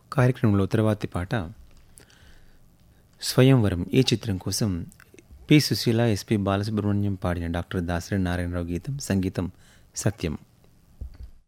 కార్యక్రమంలో తర్వాతి పాట స్వయంవరం ఈ చిత్రం కోసం పి సుశీల ఎస్పి బాలసుబ్రహ్మణ్యం పాడిన డాక్టర్ దాసరి నారాయణరావు గీతం సంగీతం సత్యం.